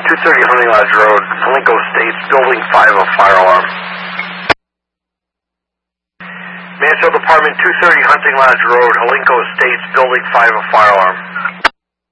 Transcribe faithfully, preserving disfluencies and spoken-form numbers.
two thirty Hunting Lodge Road, Palenco Estates, Building five, a fire alarm. Mansfield Department two thirty Hunting Lodge Road, Palenco Estates, Building five, a fire alarm.